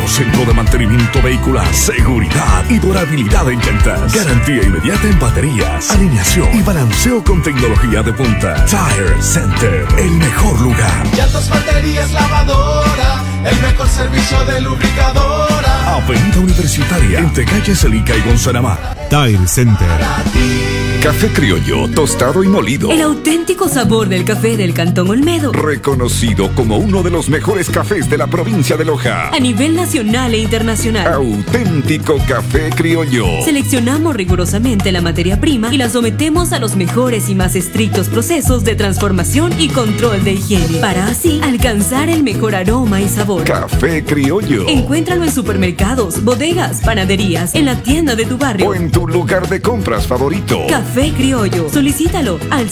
centro de mantenimiento vehicular, seguridad y durabilidad en llantas, garantía inmediata en baterías, alineación y balanceo con tecnología de punta. Tire Center, el mejor lugar. Llantas, baterías, lavadora, el mejor servicio de lubricadora. Avenida Universitaria, entre calles Elica y Gonzanamá. Tire Center. Café criollo, tostado y molido. El auténtico sabor del café del Cantón Olmedo. Reconocido como uno de los mejores cafés de la provincia de Loja. A nivel nacional e internacional. Auténtico café criollo. Seleccionamos rigurosamente la materia prima y la sometemos a los mejores y más estrictos procesos de transformación y control de higiene, para así alcanzar el mejor aroma y sabor. Café criollo. Encuéntralo en supermercados, bodegas, panaderías, en la tienda de tu barrio o en tu lugar de compras favorito. Café criollo. Solicítalo al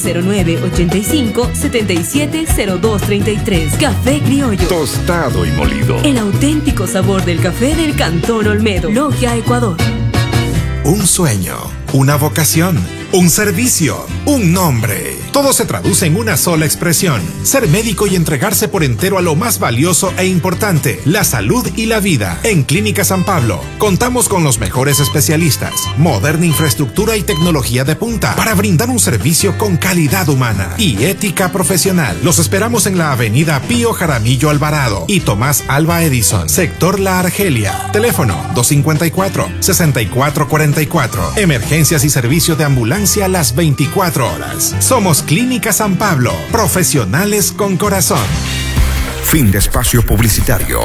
0985-770233. Café criollo. Tostado y molido. El auténtico sabor del café del Cantón Olmedo. Logia, Ecuador. Un sueño, una vocación, un servicio, un nombre. Todo se traduce en una sola expresión: ser médico y entregarse por entero a lo más valioso e importante, la salud y la vida. En Clínica San Pablo contamos con los mejores especialistas, moderna infraestructura y tecnología de punta para brindar un servicio con calidad humana y ética profesional. Los esperamos en la avenida Pío Jaramillo Alvarado y Tomás Alba Edison, sector La Argelia. Teléfono 254-6444. Emergencias y servicio de ambulancia las 24 horas. Somos Clínica San Pablo, profesionales con corazón. Fin de espacio publicitario.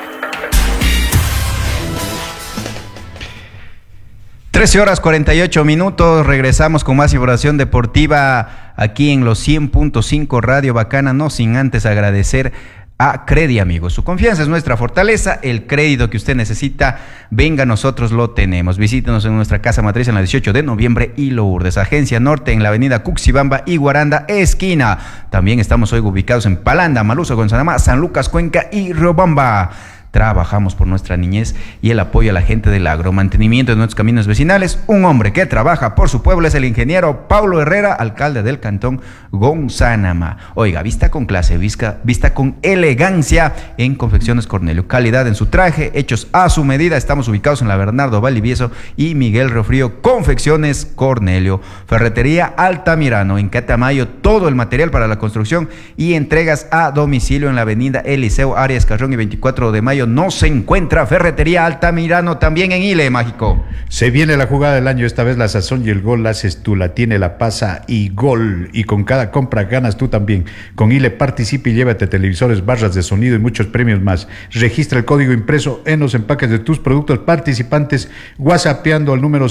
13:48. Regresamos con más información deportiva aquí en los 100.5 Radio Bacana, no sin antes agradecer a Credi, amigos. Su confianza es nuestra fortaleza. El crédito que usted necesita, venga, nosotros lo tenemos. Visítenos en nuestra casa matriz en la 18 de noviembre y Lourdes. Agencia Norte en la avenida Cuxibamba y Guaranda, esquina. También estamos hoy ubicados en Palanda, Maluso, Gonzanamá, San Lucas, Cuenca y Riobamba. Trabajamos por nuestra niñez y el apoyo a la gente del agro, mantenimiento de nuestros caminos vecinales. Un hombre que trabaja por su pueblo es el ingeniero Paulo Herrera, alcalde del cantón Gonzanamá. Oiga, vista con clase, vista con elegancia en Confecciones Cornelio. Calidad en su traje, hechos a su medida. Estamos ubicados en la Bernardo Valdivieso y Miguel Riofrío. Confecciones Cornelio. Ferretería Altamirano en Catamayo, todo el material para la construcción y entregas a domicilio en la avenida Eliseo Arias Carrón y 24 de mayo. No se encuentra Ferretería Altamirano, también en Ile, Mágico. Se viene la jugada del año, esta vez la sazón y el gol la haces tú, la tiene, la pasa y gol. Y con cada compra ganas tú también. Con Ile participa y llévate televisores, barras de sonido y muchos premios más. Registra el código impreso en los empaques de tus productos participantes, whatsappeando al número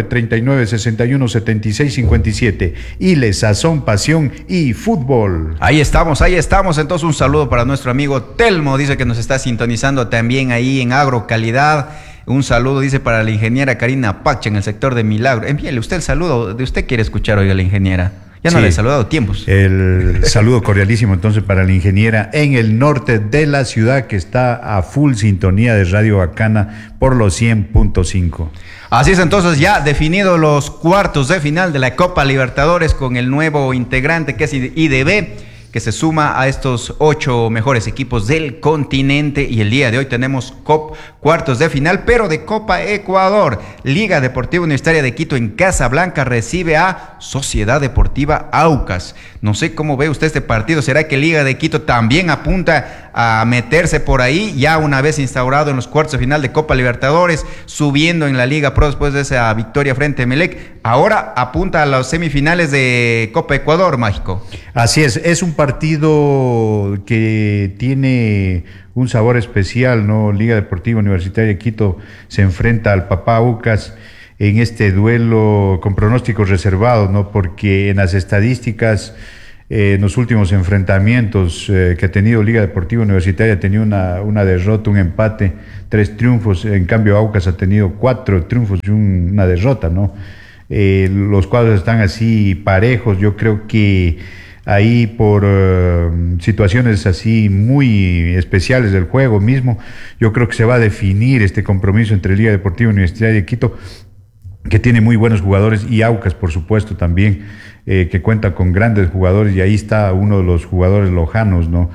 0939617657. Ile, sazón, pasión y fútbol. Ahí estamos. Entonces un saludo para nuestro amigo Telmo, dice que nos está sintonizando también ahí en Agrocalidad. Un saludo, dice, para la ingeniera Karina Pacha en el sector de Milagro. Envíele usted el saludo, de usted quiere escuchar hoy a la ingeniera. Ya no sí, le he saludado tiempos. El saludo cordialísimo entonces para la ingeniera en el norte de la ciudad, que está a full sintonía de Radio Bacana por los 100.5. Así es, entonces ya definidos los cuartos de final de la Copa Libertadores con el nuevo integrante que es IDB, que se suma a estos 8 mejores equipos del continente, y el día de hoy tenemos cuartos de final, pero de Copa Ecuador. Liga Deportiva Universitaria de Quito en Casablanca recibe a Sociedad Deportiva Aucas. No sé cómo ve usted este partido. ¿Será que Liga de Quito también apunta a meterse por ahí, ya una vez instaurado en los cuartos de final de Copa Libertadores, subiendo en la Liga Pro después de esa victoria frente a Emelec? Ahora apunta a las semifinales de Copa Ecuador, Mágico. Así es un partido que tiene un sabor especial, ¿no? Liga Deportiva Universitaria de Quito se enfrenta al Papá Aucas en este duelo con pronósticos reservados, ¿no? Porque en las estadísticas, en los últimos enfrentamientos que ha tenido Liga Deportiva Universitaria, ha tenido una derrota, un empate, 3 triunfos. En cambio Aucas ha tenido 4 triunfos y una derrota, ¿no? Los cuadros están así parejos. Yo creo que ahí por situaciones así muy especiales del juego mismo, yo creo que se va a definir este compromiso entre Liga Deportiva Universitaria de Quito, que tiene muy buenos jugadores, y Aucas, por supuesto, también, que cuenta con grandes jugadores, y ahí está uno de los jugadores lojanos, ¿no?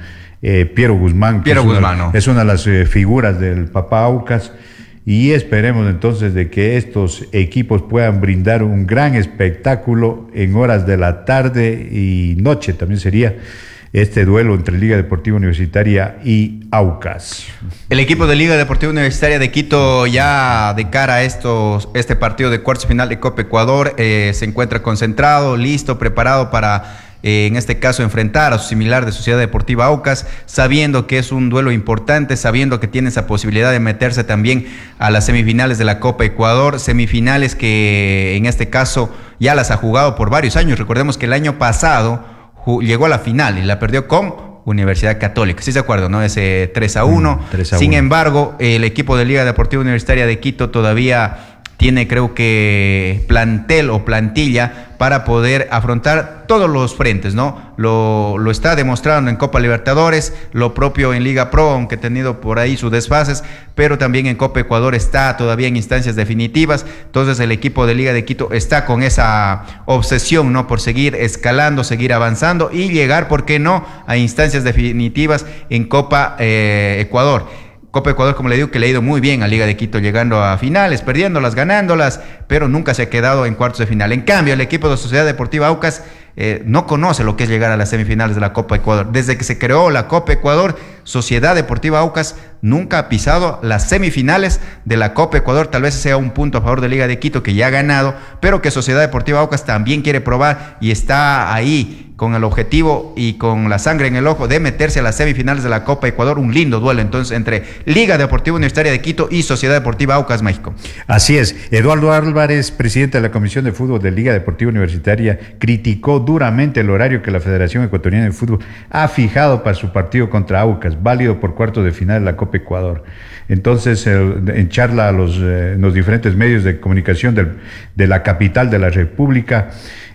Piero Guzmán. ¿No? Es una de las figuras del Papá Aucas. Y esperemos entonces de que estos equipos puedan brindar un gran espectáculo en horas de la tarde y noche. También sería este duelo entre Liga Deportiva Universitaria y Aucas. El equipo de Liga Deportiva Universitaria de Quito, ya de cara a este partido de cuartos final de Copa Ecuador, se encuentra concentrado, listo, preparado para en este caso enfrentar a su similar de Sociedad Deportiva Aucas, sabiendo que es un duelo importante, sabiendo que tiene esa posibilidad de meterse también a las semifinales de la Copa Ecuador, semifinales que en este caso ya las ha jugado por varios años. Recordemos que el año pasado llegó a la final y la perdió con Universidad Católica, ¿sí se acuerdan, no? Ese 3-1. 3-1. Sin embargo, el equipo de Liga Deportiva Universitaria de Quito todavía tiene, creo que, plantel o plantilla para poder afrontar todos los frentes, ¿no? Lo está demostrando en Copa Libertadores, lo propio en Liga Pro, aunque ha tenido por ahí sus desfases, pero también en Copa Ecuador está todavía en instancias definitivas. Entonces el equipo de Liga de Quito está con esa obsesión, ¿no? Por seguir escalando, seguir avanzando y llegar, ¿por qué no?, a instancias definitivas en Copa Ecuador. Copa Ecuador, como le digo, que le ha ido muy bien a Liga de Quito, llegando a finales, perdiéndolas, ganándolas, pero nunca se ha quedado en cuartos de final. En cambio, el equipo de Sociedad Deportiva Aucas no conoce lo que es llegar a las semifinales de la Copa Ecuador. Desde que se creó la Copa Ecuador, Sociedad Deportiva Aucas nunca ha pisado las semifinales de la Copa Ecuador. Tal vez sea un punto a favor de Liga de Quito, que ya ha ganado, pero que Sociedad Deportiva Aucas también quiere probar y está ahí con el objetivo y con la sangre en el ojo de meterse a las semifinales de la Copa Ecuador. Un lindo duelo entonces entre Liga Deportiva Universitaria de Quito y Sociedad Deportiva Aucas México. Así es. Eduardo Álvarez, presidente de la Comisión de Fútbol de Liga Deportiva Universitaria, criticó duramente el horario que la Federación Ecuatoriana de Fútbol ha fijado para su partido contra Aucas, válido por cuartos de final de la Copa Ecuador. Entonces, en charla en los diferentes medios de comunicación de la capital de la República,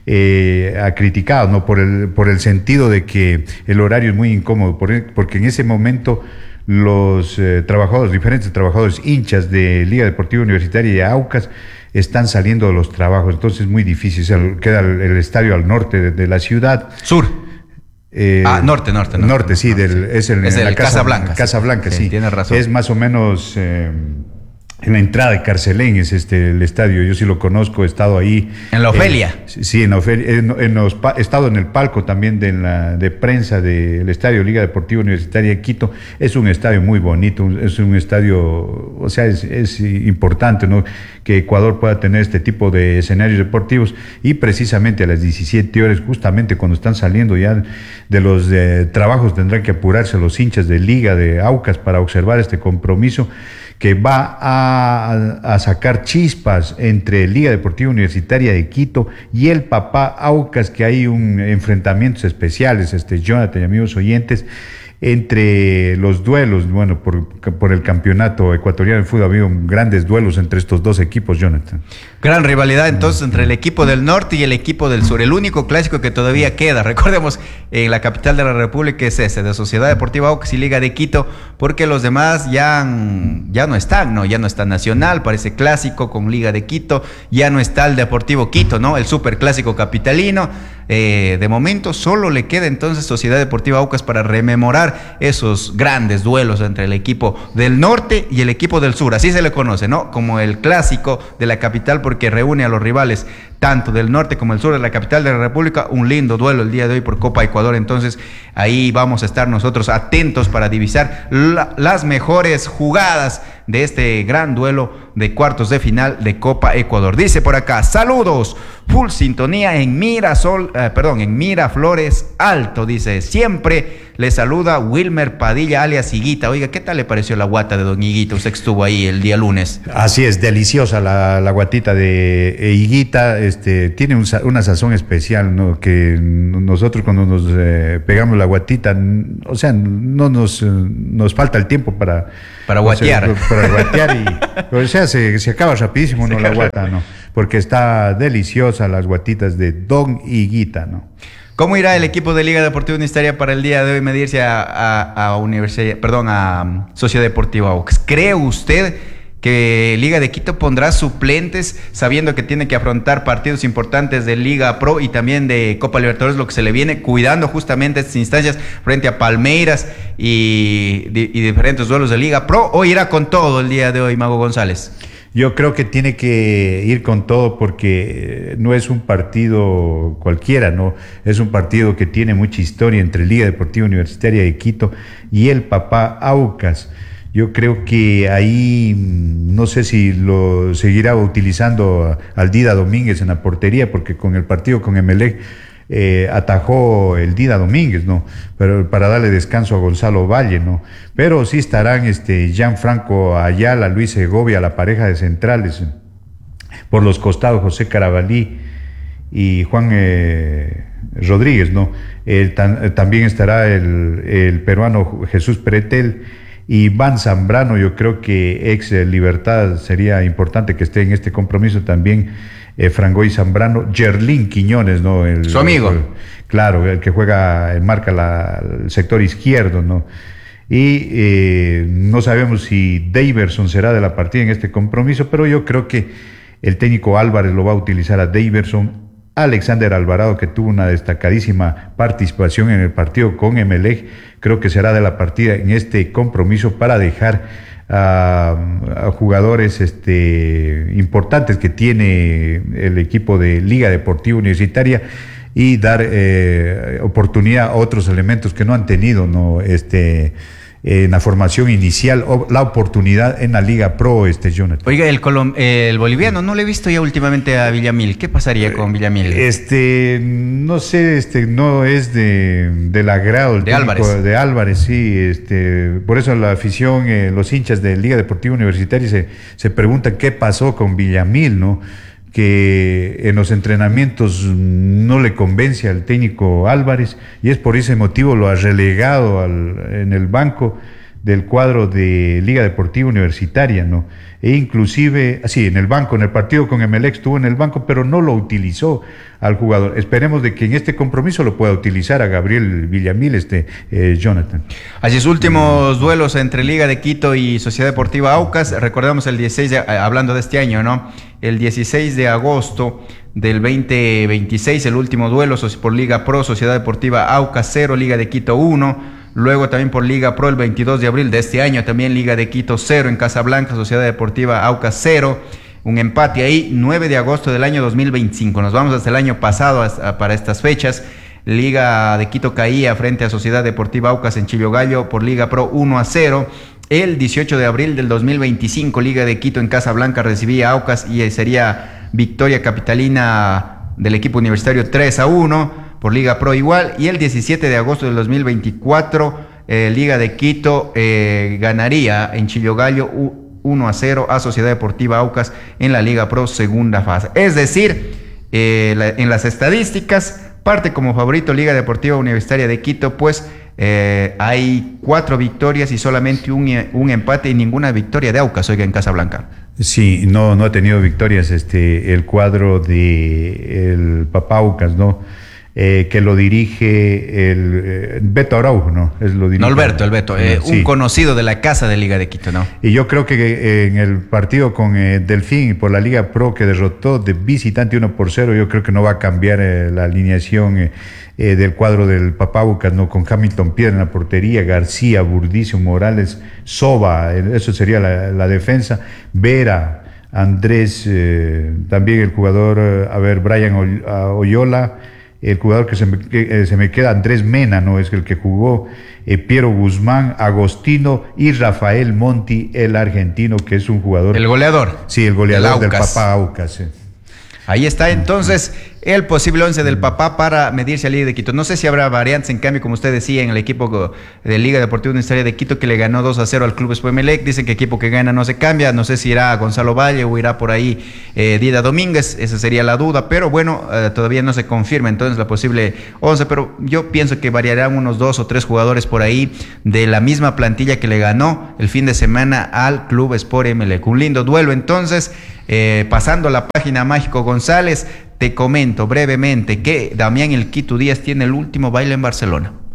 ha criticado, ¿no?, por el sentido de que el horario es muy incómodo, porque en ese momento los diferentes trabajadores hinchas de Liga Deportiva Universitaria y Aucas están saliendo de los trabajos, entonces es muy difícil. Queda el estadio al norte de la ciudad. Sur. Norte. Norte, sí, es el Casablanca. Casablanca, sí. Tienes razón. Es más o menos en la entrada de Carcelén, es el estadio. Yo sí lo conozco, he estado ahí. ¿En la Ofelia? Sí, en la Ofelia. He estado en el palco también de prensa del estadio Liga Deportiva Universitaria de Quito. Es un estadio muy bonito, es un estadio, o sea, es importante, ¿no?, que Ecuador pueda tener este tipo de escenarios deportivos, y precisamente a las 17 horas, justamente cuando están saliendo ya de los trabajos, tendrán que apurarse los hinchas de Liga de Aucas para observar este compromiso que va a sacar chispas entre Liga Deportiva Universitaria de Quito y el Papá Aucas, que hay enfrentamientos especiales, Jonathan y amigos oyentes, entre los duelos. Bueno, por el campeonato ecuatoriano de fútbol ha habido grandes duelos entre estos dos equipos, Jonathan. Gran rivalidad entonces entre el equipo del norte y el equipo del sur. El único clásico que todavía queda, recordemos, en la capital de la República es ese, de Sociedad Deportiva Aucas y Liga de Quito, porque los demás ya no están, ¿no? Ya no está Nacional, parece clásico con Liga de Quito, ya no está el Deportivo Quito, ¿no?, el superclásico capitalino. De momento solo le queda entonces Sociedad Deportiva Aucas para rememorar esos grandes duelos entre el equipo del norte y el equipo del sur. Así se le conoce, ¿no?, como el clásico de la capital, porque reúne a los rivales tanto del norte como del sur de la capital de la República. Un lindo duelo el día de hoy por Copa Ecuador. Entonces ahí vamos a estar nosotros atentos para divisar las mejores jugadas de este gran duelo de cuartos de final de Copa Ecuador. Dice por acá: saludos, full sintonía en Miraflores Alto. Dice: siempre le saluda Wilmer Padilla alias Higuita. Oiga, ¿qué tal le pareció la guata de don Higuita? Usted estuvo ahí el día lunes. Así es, deliciosa la guatita de Higuita. Tiene una sazón especial, ¿no?, que nosotros cuando nos pegamos la guatita, o sea, no nos falta el tiempo para guatear. Para guatear o sea, se acaba rapidísimo, ¿no?, la guata, ¿no?, porque está deliciosa las guatitas de don Higuita, ¿no? ¿Cómo irá el equipo de Liga Deportiva Universitaria para el día de hoy medirse a Sociedad Deportiva Aucas? ¿Cree usted que Liga de Quito pondrá suplentes sabiendo que tiene que afrontar partidos importantes de Liga Pro y también de Copa Libertadores, lo que se le viene, cuidando justamente estas instancias frente a Palmeiras y diferentes duelos de Liga Pro, o irá con todo el día de hoy, Mago González? Yo creo que tiene que ir con todo porque no es un partido cualquiera, ¿no? Es un partido que tiene mucha historia entre Liga Deportiva Universitaria de Quito y el Papá Aucas. Yo creo que ahí no sé si lo seguirá utilizando al Dida Domínguez en la portería, porque con el partido con Emelec atajó el Dida Domínguez, ¿no? Pero para darle descanso a Gonzalo Valle, ¿no? Pero sí estarán Gianfranco Ayala, Luis Segovia, la pareja de centrales. Por los costados, José Carabalí y Juan Rodríguez, ¿no? También estará el peruano Jesús Pretel. Y Van Zambrano, yo creo que ex Libertad sería importante que esté en este compromiso también. Frangoy Zambrano, Gerlín Quiñones, ¿no? Su amigo. Claro, el que juega, marca el sector izquierdo, ¿no? Y no sabemos si Daverson será de la partida en este compromiso, pero yo creo que el técnico Álvarez lo va a utilizar a Daverson. Alexander Alvarado, que tuvo una destacadísima participación en el partido con Emelec, creo que será de la partida en este compromiso para dejar a jugadores importantes que tiene el equipo de Liga Deportiva Universitaria y dar oportunidad a otros elementos que no han tenido, ¿no? En la formación inicial o la oportunidad en la Liga Pro, Jonathan. Oiga, el boliviano, no le he visto ya últimamente a Villamil. ¿Qué pasaría con Villamil? No sé, no es del agrado el de Álvarez. De Álvarez, sí. Por eso la afición, los hinchas de Liga Deportiva Universitaria se preguntan qué pasó con Villamil, ¿no? Que en los entrenamientos no le convence al técnico Álvarez y es por ese motivo lo ha relegado en el banco del cuadro de Liga Deportiva Universitaria, ¿no? E inclusive, sí, en el banco, en el partido con Emelec estuvo en el banco, pero no lo utilizó al jugador. Esperemos de que en este compromiso lo pueda utilizar a Gabriel Villamil, Jonathan. Así es, últimos duelos entre Liga de Quito y Sociedad Deportiva Aucas. Recordamos el 16, hablando de este año, ¿no? El 16 de agosto del 2026, el último duelo por Liga Pro, Sociedad Deportiva Aucas 0, Liga de Quito 1. Luego también por Liga Pro el 22 de abril de este año, también Liga de Quito 0 en Casablanca, Sociedad Deportiva Aucas 0. Un empate ahí, 9 de agosto del año 2025. Nos vamos hasta el año pasado para estas fechas. Liga de Quito caía frente a Sociedad Deportiva Aucas en Chillogallo por Liga Pro 1-0. El 18 de abril del 2025, Liga de Quito en Casablanca recibía a Aucas y sería victoria capitalina del equipo universitario 3-1 por Liga Pro igual. Y el 17 de agosto del 2024, Liga de Quito ganaría en Chillogallo 1-0 a Sociedad Deportiva Aucas en la Liga Pro segunda fase. Es decir, en las estadísticas, parte como favorito Liga Deportiva Universitaria de Quito, pues hay 4 victorias y solamente un empate y ninguna victoria de Aucas, oiga, en Casablanca. Sí, no ha tenido victorias el cuadro de el Papá Aucas, ¿no? Que lo dirige el Beto Araujo, ¿no? El Beto, sí. Un conocido de la casa de Liga de Quito, ¿no? Y yo creo que en el partido con Delfín por la Liga Pro, que derrotó de visitante 1-0, yo creo que no va a cambiar la alineación del cuadro del Papá Aucas, ¿no? Con Hamilton Piedra en la portería, García, Burdicio, Morales, Soba, eso sería la defensa, Vera, Andrés, también el jugador, Brian Oyola. El jugador que se me queda, Andrés Mena, ¿no? Es el que jugó, Piero Guzmán, Agostino y Rafael Monti, el argentino, que es un jugador... El goleador. Sí, el goleador del Papá Aucas. Ahí está entonces el posible 11 del Papá para medirse a Liga de Quito. No sé si habrá variantes, en cambio, como usted decía, en el equipo de Liga Deportiva Universitaria de Quito, que le ganó 2-0 al Club Sport Emelec. Dicen que equipo que gana no se cambia. No sé si irá Gonzalo Valle o irá por ahí Dida Domínguez. Esa sería la duda, pero bueno, todavía no se confirma entonces la posible 11, pero yo pienso que variarán unos 2 o 3 jugadores por ahí de la misma plantilla que le ganó el fin de semana al Club Sport Emelec. Un lindo duelo entonces. Pasando la página, Mágico González, te comento brevemente que Damián El Quito Díaz tiene el último baile en Barcelona.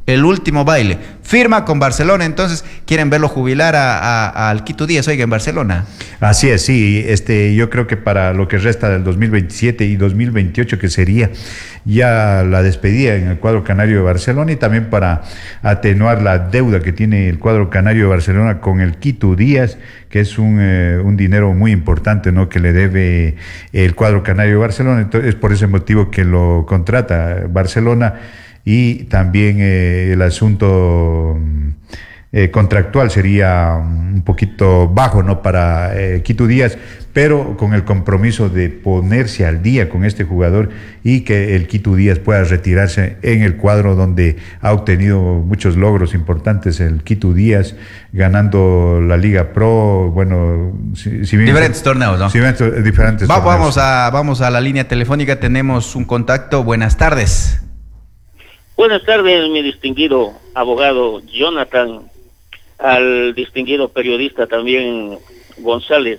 el último baile. Firma con Barcelona, entonces quieren verlo jubilar al Quito Díaz, oiga, en Barcelona. Así es, sí. Yo creo que para lo que resta del 2027 y 2028, que sería ya la despedida en el cuadro canario de Barcelona, y también para atenuar la deuda que tiene el cuadro canario de Barcelona con el Quito Díaz, que es un dinero muy importante, ¿no?, que le debe el cuadro canario de Barcelona. Entonces, es por ese motivo que lo contrata Barcelona. Y también el asunto contractual sería un poquito bajo, ¿no?, para Quito Díaz, pero con el compromiso de ponerse al día con este jugador y que el Quito Díaz pueda retirarse en el cuadro donde ha obtenido muchos logros importantes el Quito Díaz, ganando la Liga Pro, bueno, si bien diferentes torneos, ¿no? Diferentes torneos. Vamos a la línea telefónica, tenemos un contacto. Buenas tardes. Buenas tardes, mi distinguido abogado Jonathan, al distinguido periodista también González.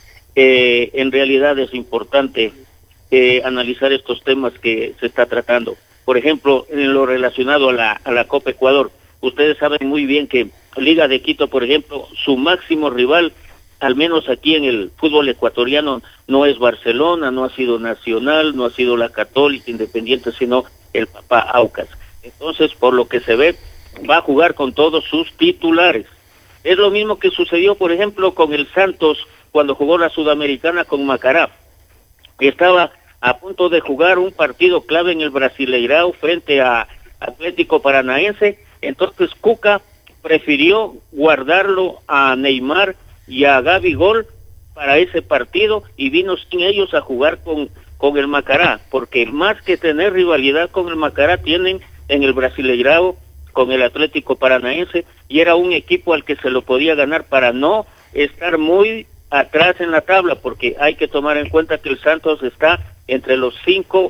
En realidad es importante analizar estos temas que se está tratando. Por ejemplo, en lo relacionado a la Copa Ecuador, ustedes saben muy bien que Liga de Quito, por ejemplo, su máximo rival, al menos aquí en el fútbol ecuatoriano, no es Barcelona, no ha sido Nacional, no ha sido la Católica Independiente, sino el Papá Aucas. Entonces, por lo que se ve, va a jugar con todos sus titulares. Es lo mismo que sucedió, por ejemplo, con el Santos cuando jugó la Sudamericana con Macará. Estaba a punto de jugar un partido clave en el Brasileirao frente a Atlético Paranaense. Entonces Cuca prefirió guardarlo a Neymar y a Gabigol para ese partido y vino sin ellos a jugar con el Macará, porque más que tener rivalidad con el Macará, tienen en el Brasileirao con el Atlético Paranaense, y era un equipo al que se lo podía ganar para no estar muy atrás en la tabla, porque hay que tomar en cuenta que el Santos está entre los cinco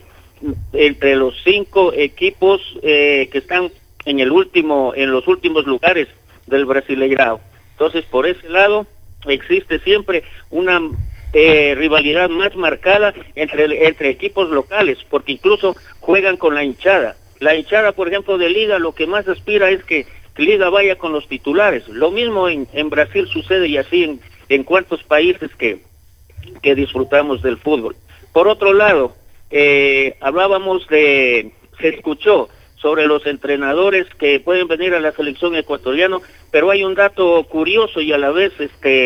equipos que están en los últimos lugares del Brasileirao. Entonces, por ese lado existe siempre una rivalidad más marcada entre equipos locales, porque incluso juegan con la hinchada. La hinchada, por ejemplo, de Liga, lo que más aspira es que Liga vaya con los titulares. Lo mismo en Brasil sucede, y así en cuantos países que disfrutamos del fútbol. Por otro lado, se escuchó sobre los entrenadores que pueden venir a la selección ecuatoriana, pero hay un dato curioso y a la vez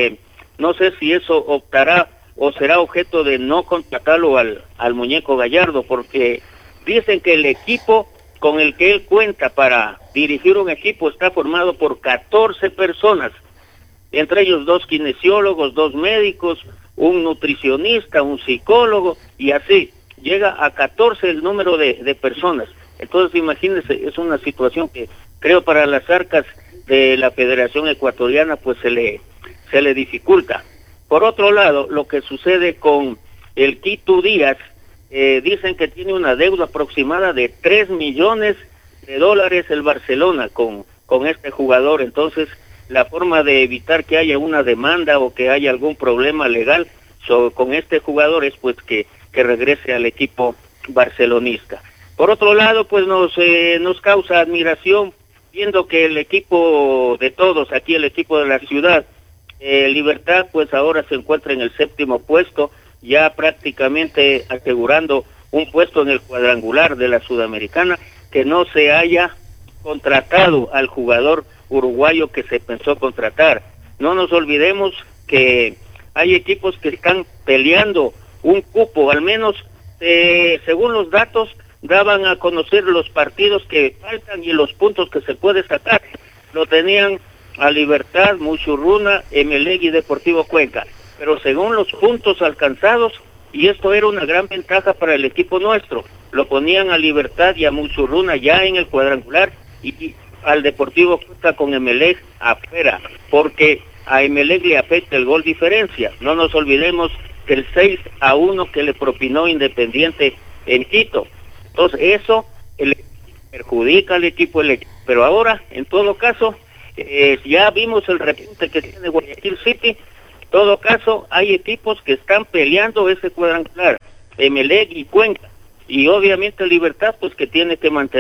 no sé si eso optará o será objeto de no contratarlo al muñeco Gallardo, porque dicen que el equipo con el que él cuenta para dirigir un equipo está formado por 14 personas, entre ellos 2 kinesiólogos, 2 médicos, un nutricionista, un psicólogo, y así llega a 14 el número de personas. Entonces, imagínense, es una situación que creo para las arcas de la Federación Ecuatoriana pues se le dificulta. Por otro lado, lo que sucede con el Quito Díaz, dicen que tiene una deuda aproximada de $3 millones el Barcelona con este jugador. Entonces, la forma de evitar que haya una demanda o que haya algún problema legal con este jugador es pues que regrese al equipo barcelonista. Por otro lado, pues nos causa admiración viendo que el equipo de todos, aquí el equipo de la ciudad, Libertad, pues ahora se encuentra en el 7º puesto, ya prácticamente asegurando un puesto en el cuadrangular de la Sudamericana, que no se haya contratado al jugador uruguayo que se pensó contratar. No nos olvidemos que hay equipos que están peleando un cupo, al menos según los datos daban a conocer los partidos que faltan y los puntos que se puede sacar. Lo tenían a Libertad, Muchurruna, Emelec y Deportivo Cuenca, pero según los puntos alcanzados, y esto era una gran ventaja para el equipo nuestro, lo ponían a Libertad y a Muchurruna ya en el cuadrangular y al Deportivo Cuenca con Emelec afuera, porque a Emelec le afecta el gol diferencia. No nos olvidemos que el 6-1 que le propinó Independiente en Quito. Entonces eso perjudica al equipo, pero ahora, en todo caso, ya vimos el repunte que tiene Guayaquil City. En todo caso, hay equipos que están peleando ese cuadrangular, Emelec y Cuenca, y obviamente Libertad, pues que tiene que mantener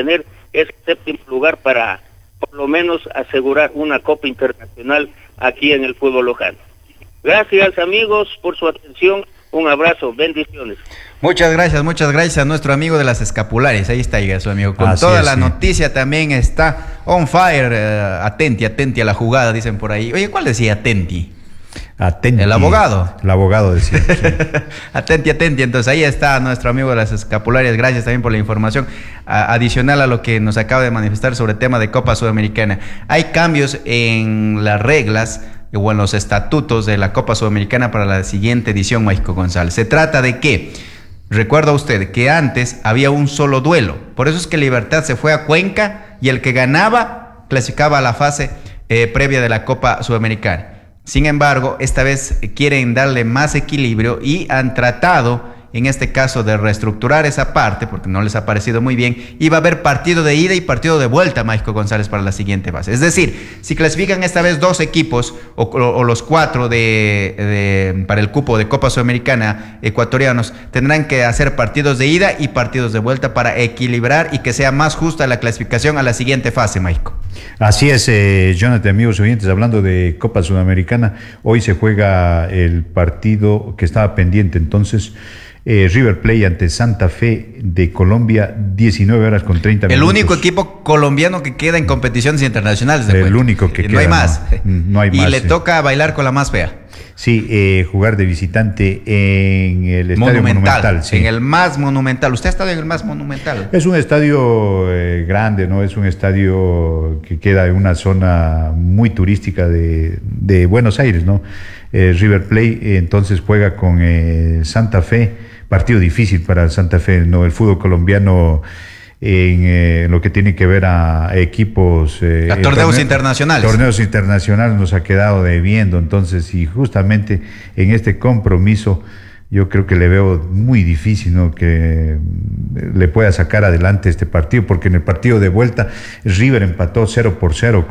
ese séptimo lugar para por lo menos asegurar una Copa Internacional aquí en el fútbol lojano. Gracias amigos por su atención, un abrazo, bendiciones. Muchas gracias a nuestro amigo de las escapularias, ahí está ya su amigo, con Así toda es, la sí. noticia también está on fire, atenti a la jugada, dicen por ahí. Oye, ¿cuál decía atenti? Atenti. El abogado. El abogado decía. Sí. Atenti, entonces ahí está nuestro amigo de las escapularias, gracias también por la información adicional a lo que nos acaba de manifestar sobre el tema de Copa Sudamericana. Hay cambios en las reglas o en los estatutos de la Copa Sudamericana para la siguiente edición, Mágico González. Se trata de que, recuerda usted, que antes había un solo duelo, por eso es que Libertad se fue a Cuenca y el que ganaba clasificaba a la fase previa de la Copa Sudamericana. Sin embargo, esta vez quieren darle más equilibrio y han tratado, en este caso, de reestructurar esa parte, porque no les ha parecido muy bien, y va a haber partido de ida y partido de vuelta, Mágico González, para la siguiente fase. Es decir, si clasifican esta vez 2 equipos o los 4 para el cupo de Copa Sudamericana ecuatorianos, tendrán que hacer partidos de ida y partidos de vuelta para equilibrar y que sea más justa la clasificación a la siguiente fase, Mágico. Así es, Jonathan, amigos oyentes, hablando de Copa Sudamericana, hoy se juega el partido que estaba pendiente, entonces River Plate ante Santa Fe de Colombia, 19:30. El único equipo colombiano que queda en competiciones internacionales. El único que queda. No hay más. No hay y más. Le toca bailar con la más fea. Sí, jugar de visitante en el Estadio Monumental. Sí. En el más monumental. ¿Usted ha estado en el más monumental? Es un estadio grande, ¿no? Es un estadio que queda en una zona muy turística de Buenos Aires, ¿no? River Plate entonces juega con Santa Fe, partido difícil para Santa Fe, ¿no? El fútbol colombiano en lo que tiene que ver a equipos a torneos internacionales. Torneos internacionales nos ha quedado debiendo, entonces, y justamente en este compromiso yo creo que le veo muy difícil, ¿no? Que le pueda sacar adelante este partido, porque en el partido de vuelta River empató 0-0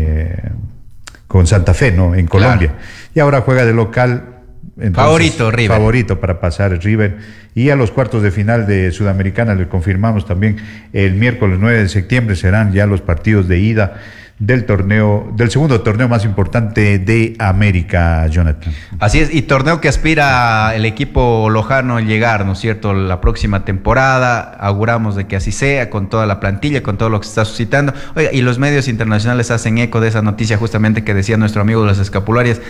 con Santa Fe, ¿no? En Colombia. Claro. Y ahora juega de local. Entonces, favorito River. Favorito para pasar River. Y a los cuartos de final de Sudamericana le confirmamos también el miércoles 9 de septiembre serán ya los partidos de ida del segundo torneo más importante de América, Jonathan. Así es, y torneo que aspira el equipo lojano a llegar, ¿no es cierto?, la próxima temporada. Auguramos de que así sea, con toda la plantilla, con todo lo que se está suscitando. Oiga, y los medios internacionales hacen eco de esa noticia justamente que decía nuestro amigo de las escapularias.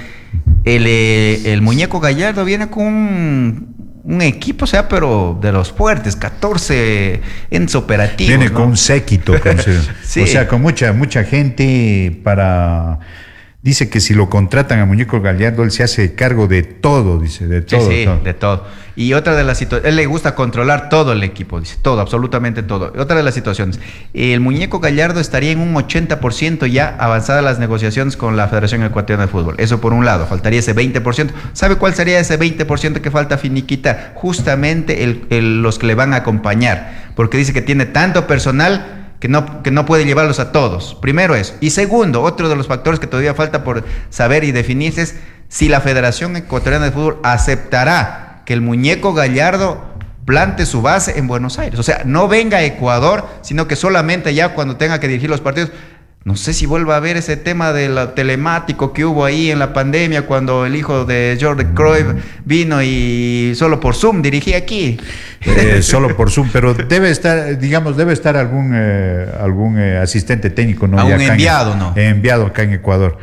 El muñeco Gallardo viene con un equipo, o sea, pero de los fuertes, 14 entes operativos. Viene, ¿no?, con un séquito, sí. O sea, con mucha gente para... Dice que si lo contratan a Muñeco Gallardo, él se hace cargo de todo, dice, de todo. Sí, todo. De todo. Y otra de las situaciones, él le gusta controlar todo el equipo, dice, todo, absolutamente todo. Otra de las situaciones, el Muñeco Gallardo estaría en un 80% ya avanzadas las negociaciones con la Federación Ecuatoriana de Fútbol. Eso por un lado, faltaría ese 20%. ¿Sabe cuál sería ese 20% que falta finiquitar? Justamente los que le van a acompañar, porque dice que tiene tanto personal que no puede llevarlos a todos. Primero eso. Y segundo, otro de los factores que todavía falta por saber y definirse es si la Federación Ecuatoriana de Fútbol aceptará que el Muñeco Gallardo plante su base en Buenos Aires. O sea, no venga a Ecuador, sino que solamente ya cuando tenga que dirigir los partidos. No sé si vuelva a haber ese tema de lo telemático que hubo ahí en la pandemia cuando el hijo de Jordi Cruyff vino y solo por Zoom dirigía aquí. Solo por Zoom, pero debe estar algún asistente técnico, ¿no? Un enviado, ¿no? Enviado acá en Ecuador.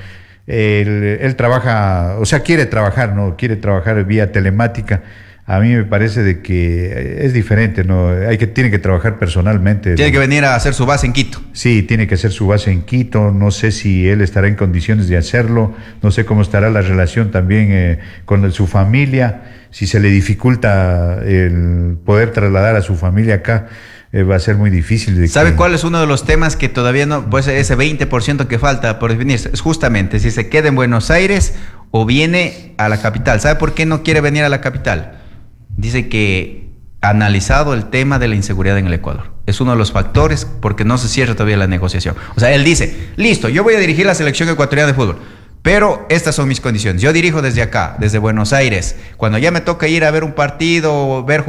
Él trabaja, o sea, quiere trabajar, ¿no? Quiere trabajar vía telemática. A mí me parece de que es diferente, ¿no? Tiene que trabajar personalmente. Tiene que venir a hacer su base en Quito. Sí, tiene que hacer su base en Quito. No sé si él estará en condiciones de hacerlo. No sé cómo estará la relación también con su familia. Si se le dificulta el poder trasladar a su familia acá, va a ser muy difícil. ¿Sabe cuál es uno de los temas que todavía no, pues ese 20% que falta por definirse? Es justamente si se queda en Buenos Aires o viene a la capital. ¿Sabe por qué no quiere venir a la capital? Dice que ha analizado el tema de la inseguridad en el Ecuador. Es uno de los factores porque no se cierra todavía la negociación. O sea, él dice, listo, yo voy a dirigir la selección ecuatoriana de fútbol, pero estas son mis condiciones. Yo dirijo desde acá, desde Buenos Aires. Cuando ya me toca ir a ver un partido, ver